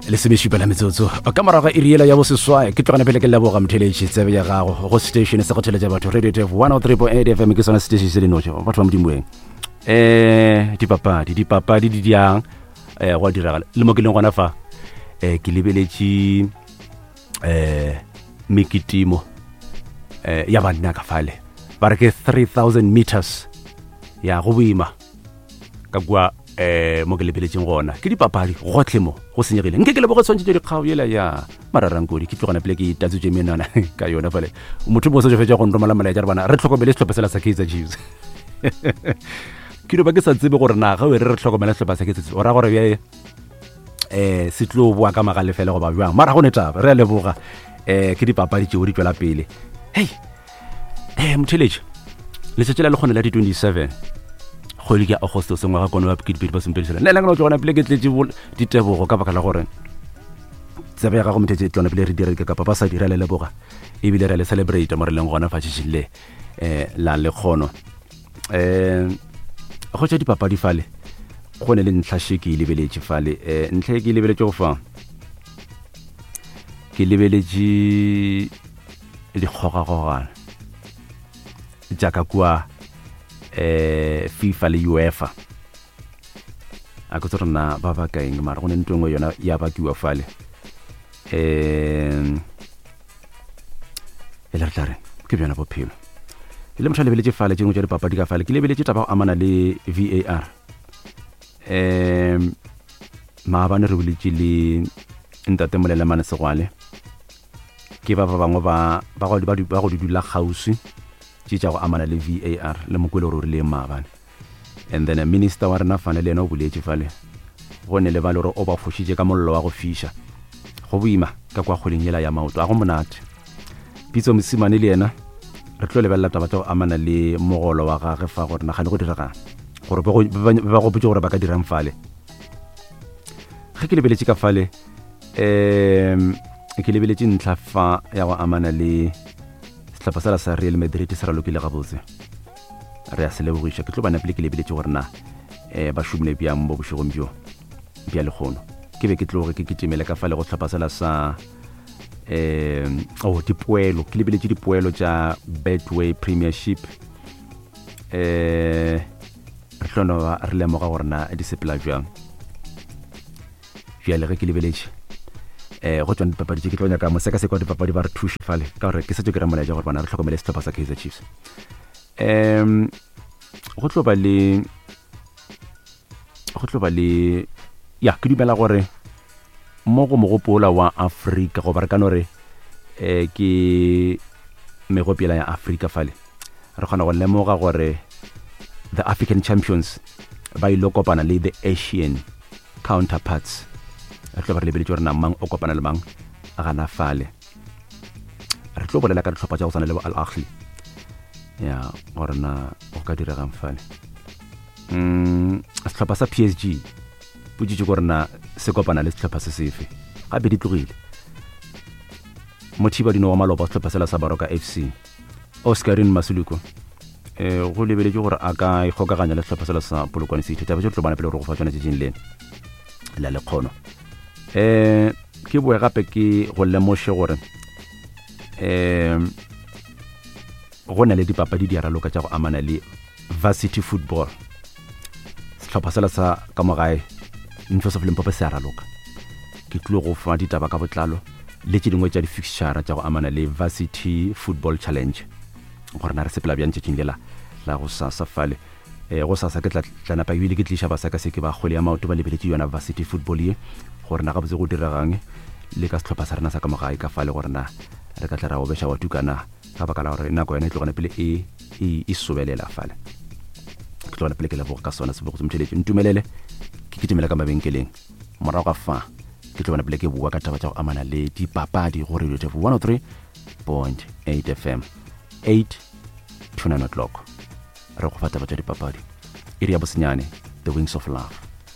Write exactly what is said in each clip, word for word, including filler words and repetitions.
le semešupa la metsotso ka morago e riela ya bo seswae ke tlogana pele ke leboga motheletši tsebe ya gago go station se go theletša batho radio tf one oh three point eight f m ke sona station se lenoše batho ba modimoeng um dipapadi dipapadi di diang um go a diragala le mo ke leng gona fa um ke lebeletše um meketimo um ya banna ka fale ba re ke three thousand meters ya go boima ka kua eh mo ke lebeletšeng gona ke dipapadi gotlhe mo go senyegile nke ke leboga tshwantse dikgao yela ya mararankodi ke tlogana pele ke itatsutse menana ka yona fale motho mo se fetša go nromela malaetša re bana re tlhokomele setlhopha sela sa Kaizer Chiefs ke no ba ke sa tsebe gore na ga o re re tlhokomela setlhopha sa Kaizer Chiefs ora gore bja eh se tlo boa ka magale fela go ba bjang mara go netaba re a leboga eh ke dipapadi tšeo di tswela pele hey eh motheletši le tšetšela le kgone la di twenty-seven kgwedi ke agosto se ngwaga kono ba pekedi ba sempedisela nna le ngwana tsona pele ke tletse ditebogo ka baka la gore tsebe ya ga go mthetse tsona pele re dire ka papa sa dira le leboga e bile re le celebrate mo re leng gona fa tšhile eh la le khono eh go tšwa dipapadi fale go ne le ntlhashe ke lebeletše fale eh ntlhe ke lebeletše go fa ke lebeletše di khoga gogana jaka kwa eh FIFA le UEFA a go tsona ba ba kaeng mara go ne ntwe yona ya ba kiwa fale eh ela tlare ke bjana bophelo le motho le beletse fale tšengwe tša dipapadi ka fale ke le beletse taba amana le V A R eh ma ba ne re beletse le ntate molela mane segwale ke ba ba bangwe ba ba go ba go dula gausi tša go amana le V A R le mokwele gore le maabane and then a minister wa rena fane le yena o boletše fale go ne le ba le gore o ba fošitše ka mollo wa go fiša go boima ka kwa kgoleng yela ya maoto a go monate pitso mosimane le yena re tlo lebelela taba tša go amana le mogolo wa gage fa gore nagane go diragana gore ba go botse gore ba ka dirang fale ge ke lebeletše ka fale um ke lebeletše ntlha fa ya go amana le setlhopha sela sa Real Madrid se ralokile gabotse re a se lebogiša ke tlo bana pele ke lebeletše gore na um ba šomile bjang mo bošegong bjo bja lekgono ke be ke tlo gore ke ketemele ka fale go setlhopha sela sa um oh dipoelo ke lebeletše dipoelo tša Betway Premiership um re tlono re lemoga gore na di sepela bjang bjale ge ke lebeletše eh go tswa dipapadi ke tlo nyaka mo seka sekwa dipapadi ba re thuše fale ka gore ke se tlo ke ramela ja gore bana re tlhokomele setlhopha sa Kaizer Chiefs em go tlo ba le go tlo ba le ya ke dumela gore mo go mogopola wa Afrika go ba re ka no re eh ke megopela ya Afrika fale re kgona go lemoga gore the African champions ba ile kopana le the Asian counterparts re tlo ba le beletše gore na mang o kopana le mang a gana fale re tlo bolela ka ditlhopha tša go tsana le Al Ahly ya gore na o ka diregang fale mm setlhopha sa P S G putsitše gore na se kopana le setlhopha se sefe gape di tlogile Mothiba Dino wa Maloba setlhopha sela sa Baroka F C Oscarin Masuluko eh go lebeletše gore a ka ikgokaganya le setlhopha sela sa Polokwane City taba tše tlo bana pele gore go fa tsona tše ding le la lekgono eh ke boe gape ke go lemoše gore eh go na le dipapadi di a raloka tša go amana le varsity football setlhopha sela sa ka mogae Ntho of Limpopo se a raloka ke tlo go fa ditaba ka botlalo le tše dingwe tša di-fixture tša go amana le varsity football challenge gore na re sepela bjang tšetšeng lela la go sasa fale eh go sasa ke tla tlana pa ebile ke tliša ba sa ka se ke ba kgole ya maoto ba lebeletše yona varsity football ye gore na ga botse go diragang le ka setlhopha sa rena sa ka mogae ka fale gore na re ka tla ra go beša wa tukana ka baka la gore nako yona e tlogana pele e e sobelela fale ke tlogana pele ke leboga ka sona se bo go mtheletše ntumelele ke ketemela ka mabenkeleng morago ga fa ke tlogana pele ke bua ka taba tša go amana le dipapadi go radio tf one oh three point eight f m eight to nine o'clock re go fa taba tša dipapadi e re ya bosenyane the wings of love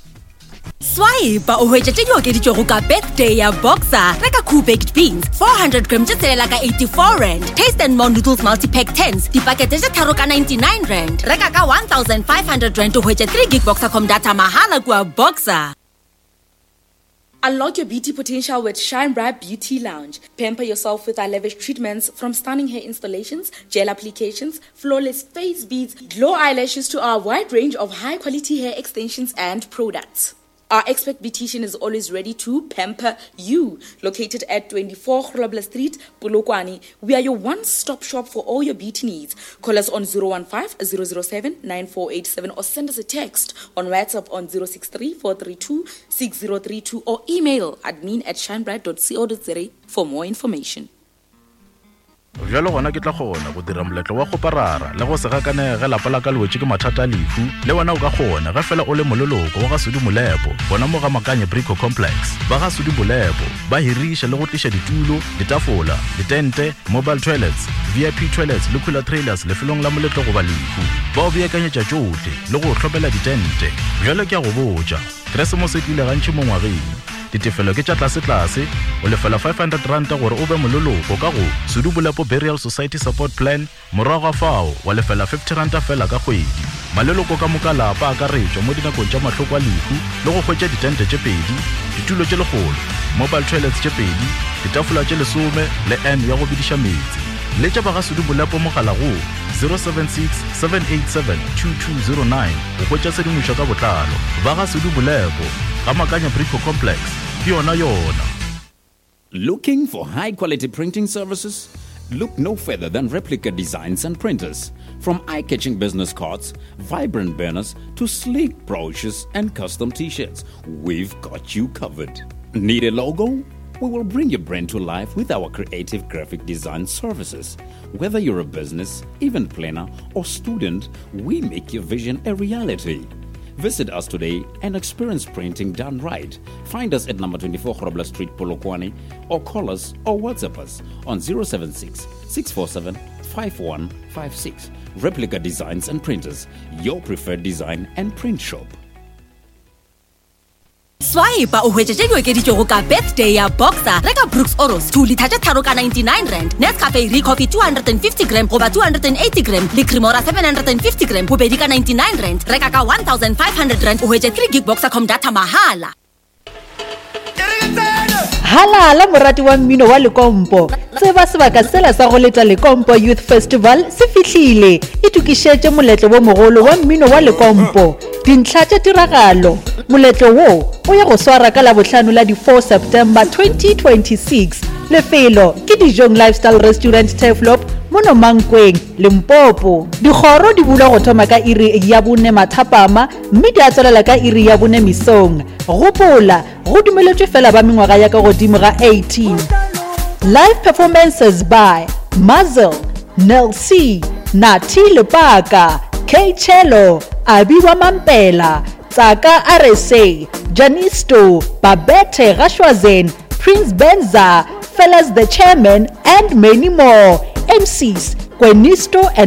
Swipe o hwetša tše di okeditšwego ka birthday ya Boxer. Reka Cool Baked Beans four hundred grams tše tselela ka eighty-four rand. Taste and More Noodles Multi-Pack tens. Dipakete tše tharo ka ninety-nine rand. Reka ka one thousand five hundred rand o hwetša three gig Boxer com data mahala kua Boxer. Unlock your beauty potential with Shine Bright Beauty Lounge. Pamper yourself with our lavish treatments, from stunning hair installations, gel applications, flawless face beads, glow eyelashes to our wide range of high-quality hair extensions and products. Our expert beautician is always ready to pamper you. Located at twenty-four Grobler Street, Polokwane, we are your one-stop shop for all your beauty needs. Call us on zero one five, zero zero seven, nine four eight seven or send us a text on WhatsApp on zero six three, four three two, six zero three two or email admin at shinebright dot co dot za for more information. Jalo gona ke tla gona go dira moletlo wa go parara le go se gakanega lapa la ka lwetse ke mathata lefu le wena o ka gona ga fela o le mololoko wa ga Sudi Molepo bona mo ga Makanye Brico Complex ba ga Sudi Molepo ba hirisha le go tlisha ditulo ditafola ditente mobile toilets V I P toilets le cooler trailers le felong la moletlo go ba lefu ba o beakanyetsa tsote le go tlhopela ditente jalo ke a go boja Christmas e tlile gantši mo ngwageng ditefelo ke tša tlase tlase o lefela five hundred rand gore o be mololoko ka go Sudi Molepo Burial Society Support Plan morago fao wa lefela fifty rand fela ka kgwedi maleloko ka moka lapa ka retšwa mo dinakong tša mahloko a lefu le go hwetša ditente tše pedi ditulo tše legolo mobile toilets tše pedi ditafola tše lesome le n ya go bidiša metsi le tša ba ga Sudi Molepo mogala go zero seven six, seven eight seven, two two zero nine go hwetša sedimošo ka botlalo ba ga Sudi Molepo ga Makanye Brico Complex yona yona. Looking for high-quality printing services? Look no further than Replica Designs and Printers. From eye-catching business cards, vibrant banners, to sleek brochures and custom t-shirts, we've got you covered. Need a logo? We will bring your brand to life with our creative graphic design services. Whether you're a business, event planner, or student, we make your vision a reality. Visit us today and experience printing done right. Find us at number twenty-four Grobler Street, Polokwane, or call us or WhatsApp us on zero seven six, six four seven, five one five six. Replica Designs and Printers, your preferred design and print shop. Swipe o hwetša tše diokeditšego ka birthday ya Boxer reka Brooks Oros two liter tše tharo ka ninety-nine rand, Nescafe Recoffee two hundred fifty gram goba two hundred eighty gram le Cremora seven hundred fifty gram bobedi ka ninety-nine rand, reka ka one thousand five hundred rand o hwetše three gig Boxercom data mahala. Halala morati wa mmino wa Lekompo tseba sebaka sela sa go leta Lekompo Youth Festival se fihlile e tukišetše moletlo wo mogolo wa mmino wa Lekompo dintlha tša tiragalo moletlo wo o ya go swara ka la bohlano la di four September twenty twenty-six lefelo ke Dijong Lifestyle Restaurant Teflop mono Mankweng Limpopo dikgoro di bula go thoma ka iri ya bone mathapama mme di a tswelela ka iri ya bone misong gopola go dumeletšwe fela ba mengwaga ya ka godimo ga eighteen. Live performances by Muzzle, Nel C, Nati Lepaka, K Cello, Abiwa Mampela, Tsaka R S A, Janisto, Babette Rashwazen, Prince Benza, Fellas the Chairman, and many more. M Cs Kwenisto and